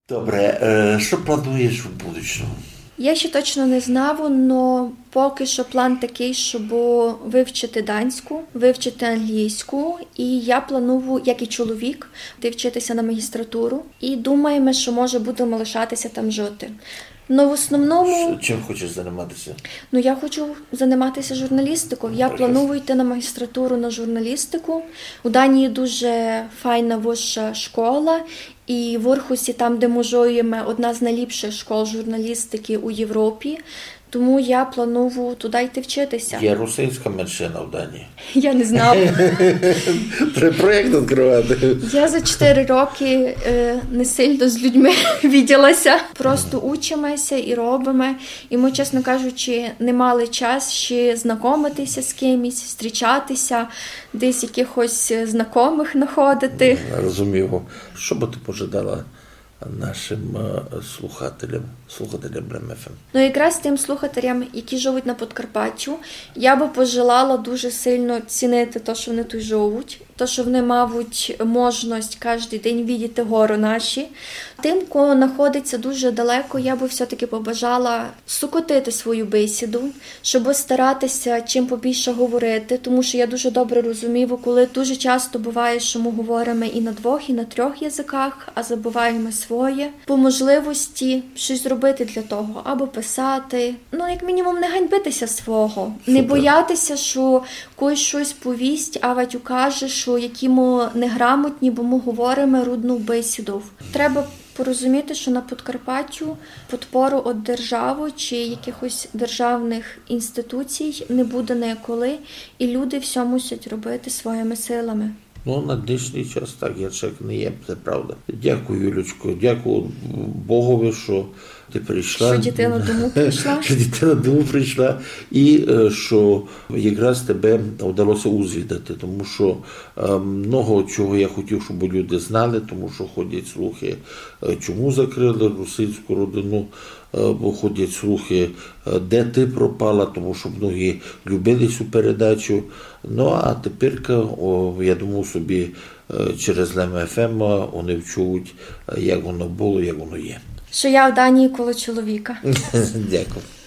Добре, що плануєш в будущому? Я ще точно не знаю, але поки що план такий, щоб вивчити данську, вивчити англійську. І я планую, як і чоловік, вчитися на магістратуру. І думаємо, що може будемо лишатися там жити. Ну, в основному... Чим хочеш займатися? Ну, я хочу займатися журналістикою. Я планую йти на магістратуру на журналістику. У Данії дуже файна вища школа. І в Орхусі, там, де можуємо, одна з найліпших школ журналістики у Європі. Тому я планую туди йти вчитися. Є російська меншина в Данії? Я не знала. Треба проєкт відкривати. Я за 4 роки не сильно з людьми відділася. Просто учимося і робимо. І ми, чесно кажучи, не мали час ще знайомитися з кимось, зустрічатися, десь якихось знайомих знаходити. Розумію. Що би ти пожадала нашим слухателям МФМ? Ну, якраз тим слухателям, які живуть на Подкарпаттю, я би пожелала дуже сильно цінити те, що вони тут живуть, те, що вони мають можливість кожен день бачити гори наші. Тим, кого знаходиться дуже далеко, я би все-таки побажала сукотити свою бесіду, щоб старатися чим побільше говорити, тому що я дуже добре розумію, коли дуже часто буває, що ми говоримо і на 2, і на 3 язиках, а забуваємо своє. По можливості щось зробити для того, або писати, ну, як мінімум, не ганьбитися свого, не боятися, що когось щось повість, а ватю каже, що які ми неграмотні, бо ми говоримо рудну бесіду. Треба порозуміти, що на Подкарпаттю підпору від держави чи якихось державних інституцій не буде ніяколи, і люди все мусять робити своїми силами. Ну, на днішній час так, я чек не є, це правда. Дякую, Юлечко, дякую Богові, що ти прийшла. Що дитина дому прийшла. Що дитина дому прийшла. І що якраз тебе вдалося узвідати, тому що много чого я хотів, щоб люди знали, тому що ходять слухи, чому закрили російську родину, бо ходять слухи, де ти пропала, тому що многі любили цю передачу. Ну, а тепер, я думаю собі, через ЛМФМ вони вчують, як воно було, як воно є. Що я в Данії коло чоловіка. Дякую.